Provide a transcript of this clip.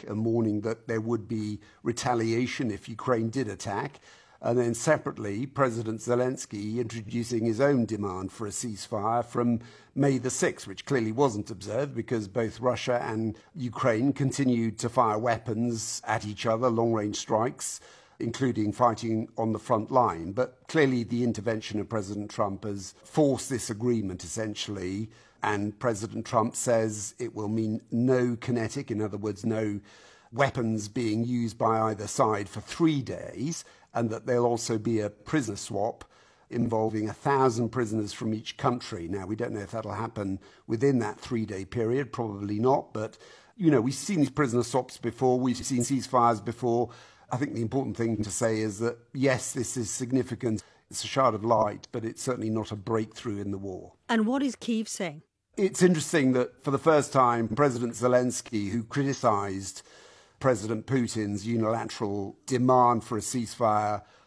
and warning that there would be retaliation if Ukraine did attack. And then separately, President Zelensky introducing his own demand for a ceasefire from May the 6th, which clearly wasn't observed because both Russia and Ukraine continued to fire weapons at each other, long-range strikes, including fighting on the front line. But clearly the intervention of President Trump has forced this agreement, essentially, and President Trump says it will mean no kinetic, in other words, no weapons being used by either side for 3 days, and that there'll also be a prisoner swap involving 1,000 prisoners from each country. Now, we don't know if that'll happen within that 3-day period, probably not, but, we've seen these prisoner swaps before, we've seen ceasefires before. I think the important thing to say is that, yes, this is significant. It's a shard of light, but it's certainly not a breakthrough in the war. And what is Kyiv saying? It's interesting that for the first time, President Zelensky, who criticised President Putin's unilateral demand for a ceasefire